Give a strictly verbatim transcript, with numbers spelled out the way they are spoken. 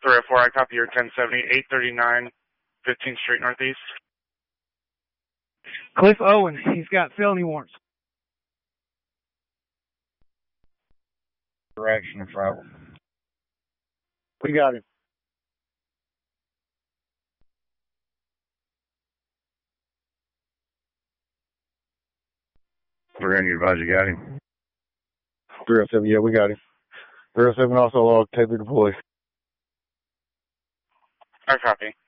three oh four, I copy your ten seventy, eight thirty-nine, fifteenth Street Northeast. Cliff Owen, he's got felony warrants. Direction of travel. We got him. We're going to advise you got him. three oh seven, yeah, we got him. three oh seven also logged, Taylor deploy. I copy.